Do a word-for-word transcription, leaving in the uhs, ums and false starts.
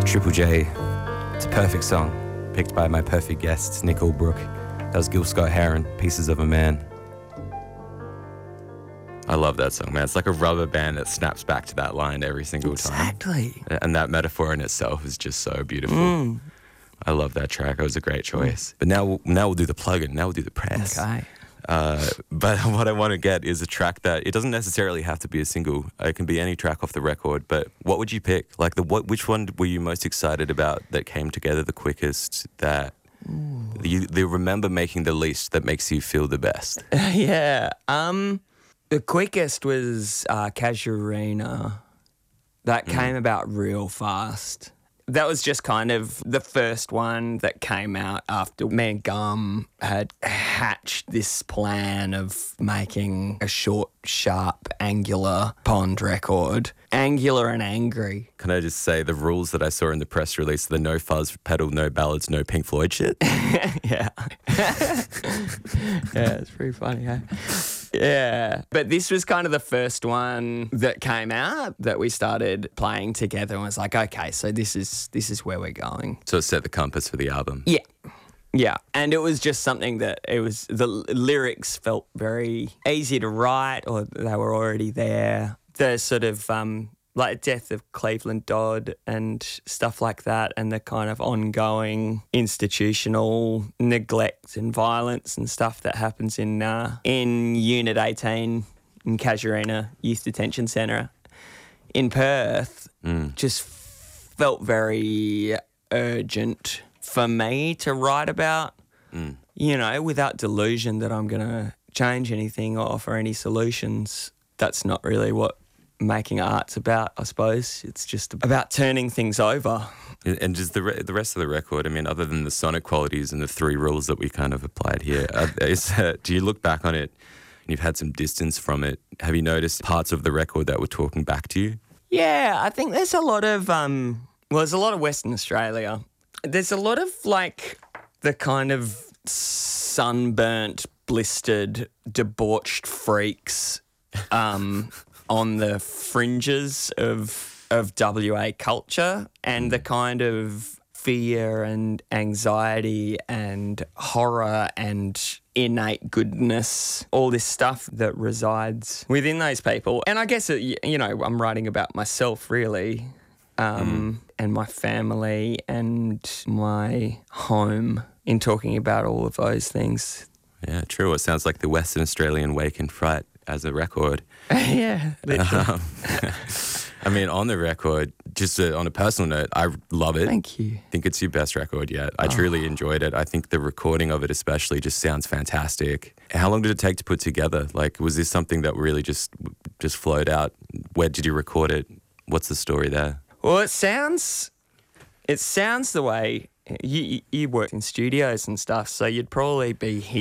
Triple J. It's a perfect song, picked by my perfect guest, Nick Albrook. That was Gil Scott-Heron, Pieces of a Man. I love that song, man. It's like a rubber band that snaps back to that line every single Exactly. time. Exactly. And that metaphor in itself is just so beautiful. Mm. I love that track. It was a great choice. Mm. But now, we'll, now we'll do the plug-in. Now we'll do the press. Okay. Uh, but what I want to get is a track that it doesn't necessarily have to be a single. It can be any track off the record. But what would you pick? Like the what? Which one were you most excited about that came together the quickest? That Ooh. you they remember making the least that makes you feel the best? yeah. Um, the quickest was uh, Casuarina. That mm. came about real fast. That was just kind of the first one that came out after me and Gum had hatched this plan of making a short, sharp, angular Pond record. Angular and angry. Can I just say the rules that I saw in the press release, the no fuzz pedal, no ballads, no Pink Floyd shit? yeah. yeah, it's pretty funny, huh? Yeah, but this was kind of the first one that came out that we started playing together and was like, okay, so this is this is where we're going. So it set the compass for the album. Yeah, yeah, and it was just something that it was, the lyrics felt very easy to write, or they were already there. The sort of um, like death of Cleveland Dodd and stuff like that, and the kind of ongoing institutional neglect and violence and stuff that happens in uh, in Unit eighteen in Casuarina Youth Detention Centre in Perth, mm. just felt very urgent for me to write about, mm. you know, without delusion that I'm going to change anything or offer any solutions. That's not really what making art's about, I suppose. It's just about turning things over. And just the re- the rest of the record, I mean, other than the sonic qualities and the three rules that we kind of applied here, uh, is, uh, do you look back on it and you've had some distance from it? Have you noticed parts of the record that were talking back to you? Yeah, I think there's a lot of, um, well, there's a lot of Western Australia. There's a lot of, like, the kind of sunburnt, blistered, debauched freaks um, on the fringes of of W A culture, and the kind of fear and anxiety and horror and innate goodness, all this stuff that resides within those people. And I guess, it, you know, I'm writing about myself really, um, mm. and my family and my home in talking about all of those things. Yeah, true. It sounds like the Western Australian Wake and Fright as a record. yeah, literally. Um, I mean, on the record, just uh, on a personal note, I love it. Thank you. I think it's your best record yet. I oh. truly enjoyed it. I think the recording of it especially just sounds fantastic. How long did it take to put together? Like, was this something that really just just flowed out? Where did you record it? What's the story there? Well, it sounds, it sounds the way, you, you work in studios and stuff, so you'd probably be here